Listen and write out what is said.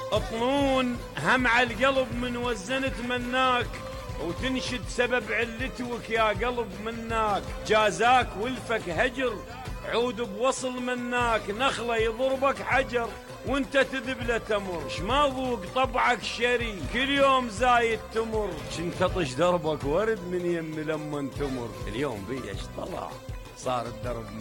اطنون هم على القلب من وزنت مناك، وتنشد سبب علتوك يا قلب مناك. جازاك ولفك هجر عود بوصل مناك، نخله يضربك حجر وانت تذبله تمر. شما ذوق طبعك شري كل يوم زايد تمر، شنتطش دربك ورد من يم لما تمر. اليوم بيش طلع صار الدرب